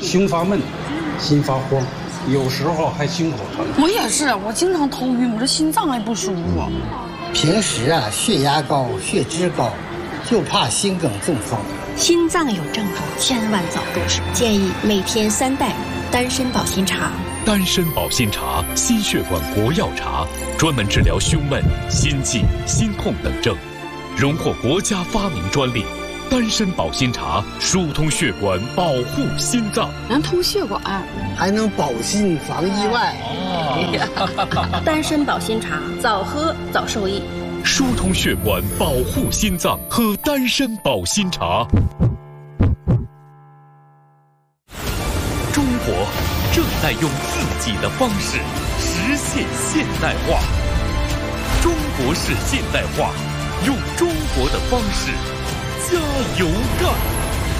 胸发闷、心发慌，有时候还心口疼。 我也是，我经常头晕，我这心脏还不舒服。 平时血压高、血脂高，就怕心梗中风。 心脏有症状，千万早重视。建议每天3袋丹参保心茶。 丹参保心茶，心血管国药茶，专门治疗胸闷、心悸、心痛等症，荣获国家发明专利。丹参保心茶疏通血管，保护心脏， 能通血管， 还能保心防意外。 丹参保心茶，早喝早受益。 疏通血管，保护心脏，喝丹参保心茶。中国正在用自己的方式实现现代化。中国式现代化，用中国的方式加油干！